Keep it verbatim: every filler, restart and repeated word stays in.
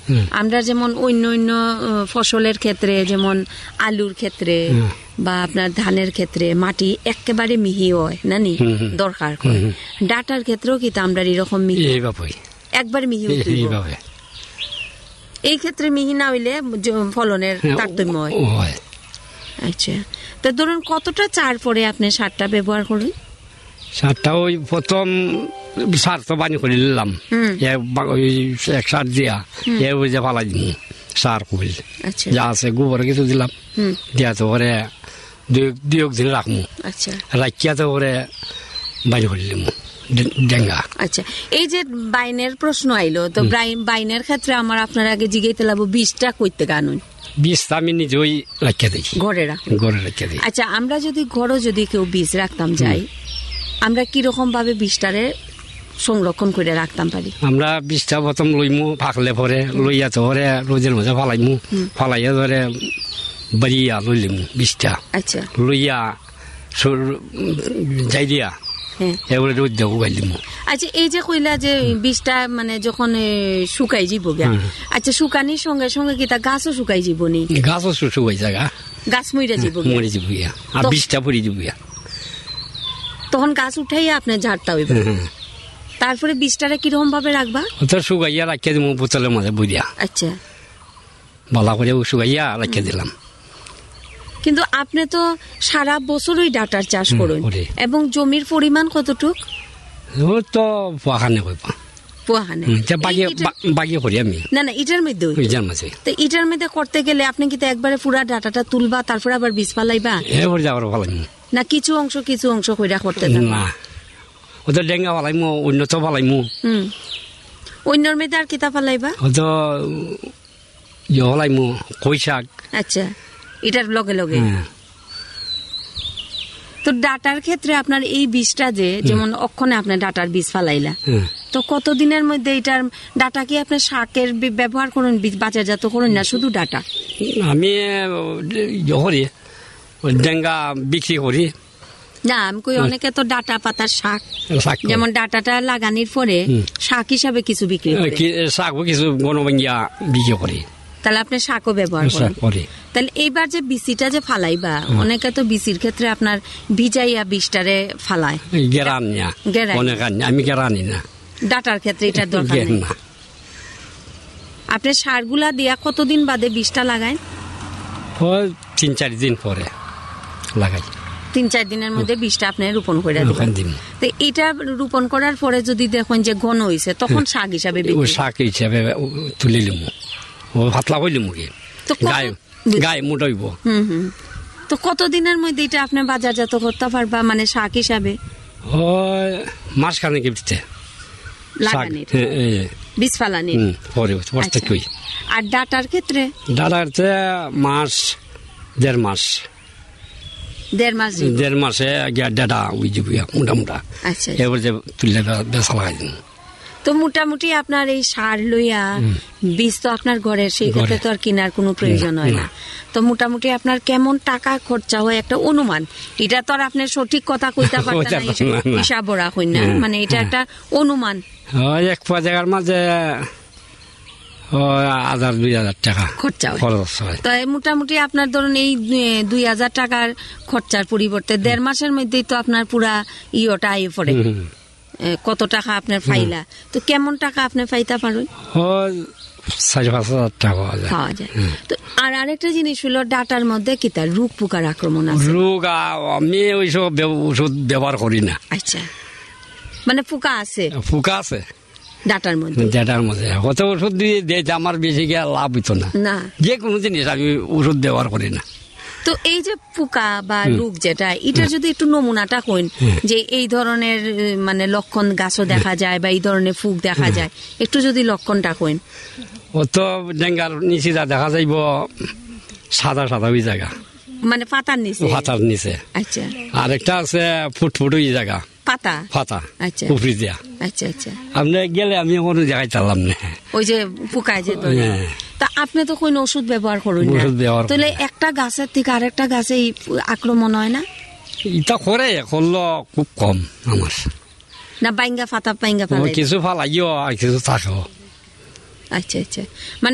আমরা যেমন অন্য অন্য ফসলের ক্ষেত্রে যেমন আলুর ক্ষেত্রে বা আপনার ধানের ক্ষেত্রে মাটি একেবারে মিহি হয় না নি দরকার করে ডাটার ক্ষেত্রেও কিন্তু আমরা এরকম মিহি একবার মিহি এই ক্ষেত্রে মিহি না হইলে ফলনের তারতম্য হয়। আচ্ছা, তো ধরুন কতটা চার পরে আপনি সারটা ব্যবহার করুন? সারটা ওই প্রথম সার তো বানি করে নিলাম এক সার দিয়া এ ওই যে ফালাই দিন সার করি যা আছে গোবর কিছু দিলাম দিয়া তো পরে দুই দিন রাখবো রাখিয়া তো পরে বানি করে দিলাম ডেঙ্গা। আচ্ছা, এই যে বাইনের প্রশ্ন আইলো তো বাইনের ক্ষেত্রে আমার আপনার আগে জিগাইতে লাগবো বীজটা কইতে গানুন বীজটা আমি নিজেই রাখিয়া দিই ঘরে রাখ ঘরে রাখিয়া দিই। আচ্ছা, আমরা যদি ঘরে যদি কেউ বীজ রাখতাম যাই আমরা কিরকম ভাবে বীজটারে সংরক্ষণ করে রাখতাম পারি? আমরা বীজটা প্রথম লইমু ফাঁকলে পরে লইয়া তো পরে রোদের মধ্যে ফালাইমু ফালাইয়া ধরে বাড়িয়া লইলিমু বীজটা। আচ্ছা, লইয়া যাই দিয়া এবারে রোদ দেবো গাইলিমু। আচ্ছা, এই যে কইলা যে বীজটা মানে যখন শুকাই যাব গা, আচ্ছা শুকানির সঙ্গে সঙ্গে কি তা গাছও শুকাই যাব নি? গাছও শুকাই জায়গা গাছ মরে যাব মরে যাব আর বীজটা পড়ে যাব তখন গাছ উঠাই আপনি ঝাড়তা হইব। তারপরে বীজটারে কিরকম ভাবে রাখবা? ওটা শুকাইয়া রাখিয়া দিব বোতলের মধ্যে বুঝিয়া। আচ্ছা, ভালো করে শুকাইয়া রাখিয়া দিলাম। কিন্তু আপনি তো সারা বছরই ডাটার চাষ করুন এবং জমির পরিমাণ কতটুক? ও তো পোয়াখানে কইবা পোয়াখানে বাগিয়ে করি আমি। না না এটার মধ্যে এটার মধ্যে তো এটার মধ্যে করতে গেলে আপনি কি একবারে পুরা ডাটাটা তুলবা তারপর আবার বীজ ফালাইবা? এবার যাবার ফালাইম না কিছু অংশ কিছু অংশ কইরা করতে না ওটা ডেঙ্গা ফালাইমু অন্য তো ফালাইমু। হুম, অন্যর মধ্যে আর কিতা ফালাইবা? ওটা ইয়ে ফালাইমু কই শাক। আচ্ছা, এটার লগে লগে তো ডাটার ক্ষেত্রে আপনার এই বীজটা যে যেমন অক্ষণে আপনার ডাটার বীজ ফালাইলা তো কতদিনের মধ্যে এটার ডাটা কি আপনি শাকের ব্যবহার করুন বাজারজাত করুন না শুধু ডাটা? আমি করি ডেঙ্গা বিক্রি করি। না আমি কই অনেকে তো ডাটা পাতার শাক যেমন ডাটাটা লাগানির পরে শাক হিসাবে কিছু বিক্রি করে শাক কিছু গণবাঙ্গিয়া বিক্রি করি। তাহলে আপনি শাকও ব্যবহার করেন। তাহলে এইবার যে বিচিটা যে ফালাইবা অনেকে তো বিচির ক্ষেত্রে আপনার ভিজাইয়া বীজটারে ফালায় আমি গেরানি না। ডাটার ক্ষেত্রে এটার দরকার নেই। আপনি সারগুলা দিয়া কতদিন বাদে বীজটা লাগায়? তিন চার দিন পরে লাগাই। তিন চার দিনের মধ্যে বীজটা আপনি রোপণ করে দিবেন। তো এটা রোপণ করার পরে যদি দেখেন যে ঘন হয়েছে তখন শাক হিসাবে শাক হিসাবে তুলে লিমু পাতলা হইলে মুখে গায়ে গায়ে মোটাইব। হুম হুম তো কতদিনের মধ্যে এটা আপনি বাজারজাত করতে পারবা মানে শাক হিসাবে? মাস খানেক দিতে লাগানির বীজ ফালানির পরে। আর ডাটার ক্ষেত্রে? ডাটার মাস দেড় মাস দেড় মাস দেড় মাসে ডাটা উই যাব মোটা মোটা। আচ্ছা, এবার যে তুললে বেচা লাগাই দিন। তো মোটামুটি আপনার এই সার লইয়া বীজ তো আপনার ঘরের সেই ক্ষেত্রে তো আর কেনার কোনো প্রয়োজন হয় না। তো মোটামুটি আপনার কেমন টাকা খরচা হয় একটা অনুমান? এটা তো আর আপনার সঠিক কথা কইতে পারতেন না, হিসাব রাখুন না, মানে এটা একটা অনুমান। এক জায়গার মাঝে হাজার দুই হাজার টাকা খরচা হয়। তো মোটামুটি আপনার ধরুন এই দুই হাজার টাকার খরচার পরিবর্তে দেড় মাসের মধ্যেই তো আপনার পুরা ইয়েটা আইয়ে পড়ে কত টাকা আপনার ফাইলা। তো কেমন টাকা আপনি পাইতে পারেন? চার পাঁচ হাজার টাকা পাওয়া যায়। তো আর আরেকটা জিনিস হলো ডাটার মধ্যে কি তার রোগ পোকার আক্রমণ আছে? রোগ আমি ওইসব ওষুধ ব্যবহার করি না। আচ্ছা, মানে পোকা আছে? পোকা আছে ডাটার মধ্যে? ডাটার মধ্যে কত ওষুধ দিয়ে দিয়েছে আমার বেশি গিয়ে লাভ হইতো না। না, যে কোনো জিনিস আমি ওষুধ ব্যবহার করি না। তো এই যে পোকা বা রোগ যেটা এটা যদি একটু নমুনাটা কইন যে এই ধরনের মানে লক্ষণ গাছও দেখা যায় বা এই ধরনের ফুক দেখা যায় একটু যদি লক্ষণটা কইন। ও তো ডেঙ্গার নিচে দেখা যাইব সাদা সাদা ওই জায়গা মানে পাতার নিচে পাতার নিচে। আচ্ছা, আর একটা আছে ফুটফুট ওই জায়গা পাতা পাতা আচ্ছা উপরে দিয়া। আচ্ছা আচ্ছা, আপনি গেলে আমি কোনো জায়গায় চালাম না ওই যে পোকায় যে ধরে। তা আপনি তো কোন ওষুধ ব্যবহার করুন না, তাহলে একটা গাছের থেকে আরেকটা গাছে আক্রমণ হয় না? এটা করে করলো খুব কম আমার না, বাইঙ্গা ফাতা বাইঙ্গা ফালাই কিছু ফালাইও আর কিছু থাকো। আচ্ছা আচ্ছা, মানে